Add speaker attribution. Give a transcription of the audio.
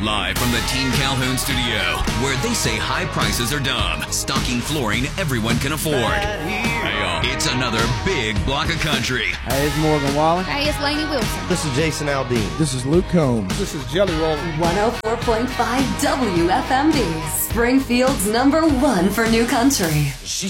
Speaker 1: Live from the Team Calhoun studio, where they say high prices are dumb, stocking flooring everyone can afford. Hey, y'all, it's another big block of country.
Speaker 2: Hey, it's Morgan Wallen.
Speaker 3: Hey, it's Lainey Wilson.
Speaker 4: This is Jason Aldean.
Speaker 5: This is Luke Combs.
Speaker 6: This is Jelly Roll.
Speaker 7: 104.5 WFMD, Springfield's #1 for new country.
Speaker 4: She